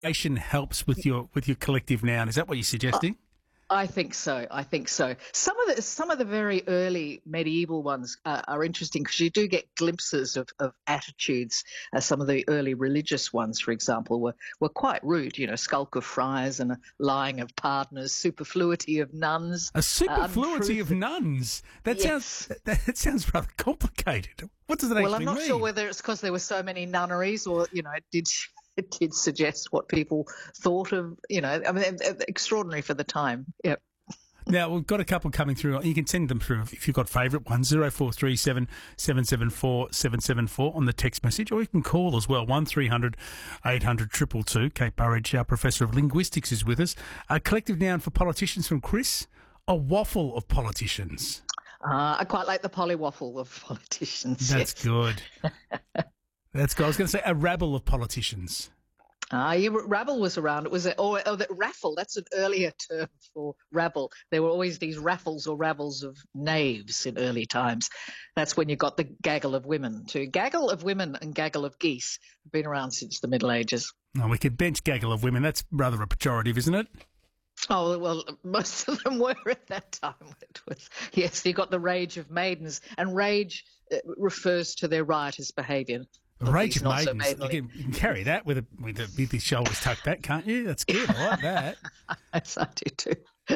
Association helps with your collective noun. Is that what you're suggesting? I think so. Some of the very early medieval ones are interesting because you do get glimpses of attitudes. Some of the early religious ones, for example, were quite rude. You know, skulk of friars and a lying of partners, superfluity of nuns. A superfluity of nuns. That sounds rather complicated. What does it actually mean? Well, I'm not sure whether it's because there were so many nunneries, or it did suggest what people thought of, I mean, extraordinary for the time. Yep. Now, we've got a couple coming through. You can send them through if you've got favourite ones, 0437 774 774 on the text message, or you can call as well, 1300 800 222. Kate Burridge, our Professor of Linguistics, is with us. A collective noun for politicians from Chris, a waffle of politicians. I quite like the polywaffle of politicians. That's good. That's good. I was going to say a rabble of politicians. Rabble was around. It was the raffle. That's an earlier term for rabble. There were always these raffles or rabbles of knaves in early times. That's when you got the gaggle of women too. Gaggle of women and gaggle of geese have been around since the Middle Ages. Oh, we could bench gaggle of women. That's rather a pejorative, isn't it? Oh, well, most of them were at that time. It was, yes, you got the rage of maidens, and rage refers to their riotous behaviour. Rage of maidens. You can carry that with the shoulders tucked back, can't you? That's good. I like that. Yes, I do too.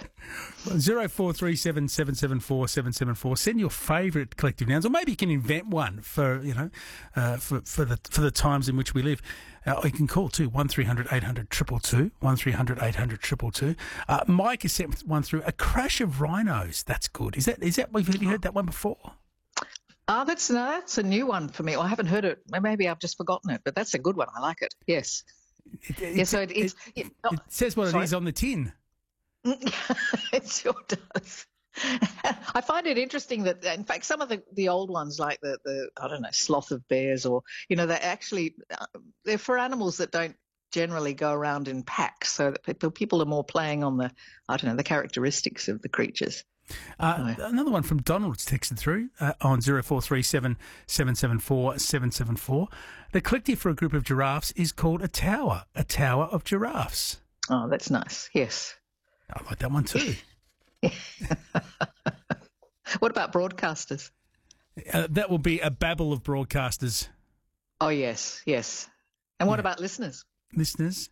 0437 774 774. Send your favourite collective nouns, or maybe you can invent one for for the times in which we live. You can call too, 1300 800 222, 1300 800 222. Mike has sent one through. A crash of rhinos. That's good. Have you heard that one before? That's a new one for me. Well, I haven't heard it. Maybe I've just forgotten it, but that's a good one. I like it. Yes. It says what it is on the tin. It sure does. I find it interesting that, in fact, some of the old ones, like the I don't know, sloth of bears, or they're for animals that don't generally go around in packs, so that people are more playing on the characteristics of the creatures. Another one from Donald's texted through on 0437 774 774. The collective for a group of giraffes is called a tower of giraffes. Oh, that's nice. Yes. I like that one too. What about broadcasters? That will be a babble of broadcasters. Oh, yes. And what about listeners? Listeners?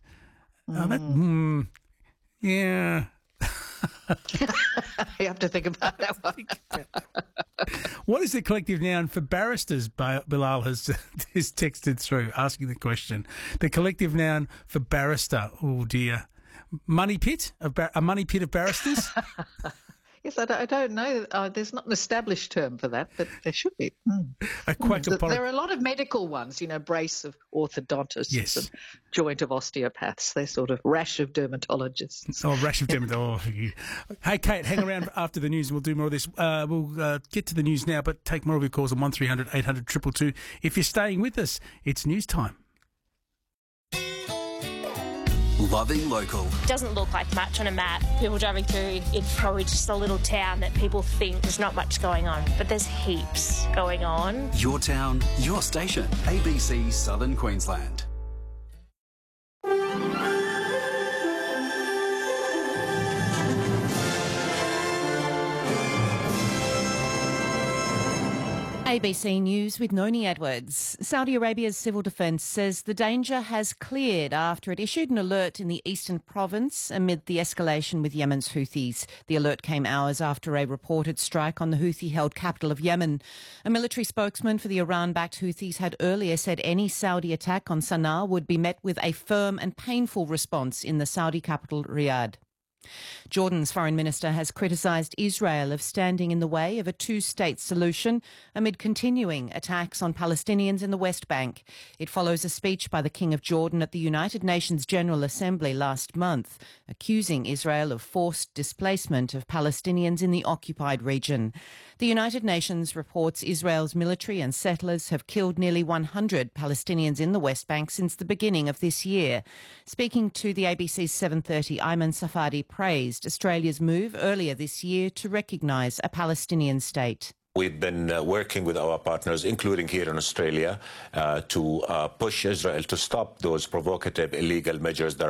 Yeah. You have to think about that one. What is the collective noun for barristers? Bilal has texted through asking the question. The collective noun for barrister. Oh dear, money pit a money pit of barristers. Yes, I don't know. There's not an established term for that, but there should be. A quack of there are a lot of medical ones, brace of orthodontists, yes, and joint of osteopaths. They're sort of rash of dermatologists. Oh, rash of dermatologists. Hey, Kate, hang around after the news and we'll do more of this. We'll get to the news now, but take more of your calls on 1300 800 222. If you're staying with us, it's news time. Loving local. Doesn't look like much on a map. People driving through, it's probably just a little town that people think there's not much going on, but there's heaps going on. Your town, your station. ABC Southern Queensland. ABC News with Noni Edwards. Saudi Arabia's civil defence says the danger has cleared after it issued an alert in the eastern province amid the escalation with Yemen's Houthis. The alert came hours after a reported strike on the Houthi-held capital of Yemen. A military spokesman for the Iran-backed Houthis had earlier said any Saudi attack on Sana'a would be met with a firm and painful response in the Saudi capital, Riyadh. Jordan's foreign minister has criticised Israel of standing in the way of a two-state solution amid continuing attacks on Palestinians in the West Bank. It follows a speech by the King of Jordan at the United Nations General Assembly last month, accusing Israel of forced displacement of Palestinians in the occupied region. The United Nations reports Israel's military and settlers have killed nearly 100 Palestinians in the West Bank since the beginning of this year. Speaking to the ABC's 7:30, Ayman Safadi praised Australia's move earlier this year to recognise a Palestinian state. We've been working with our partners, including here in Australia, to push Israel to stop those provocative illegal measures that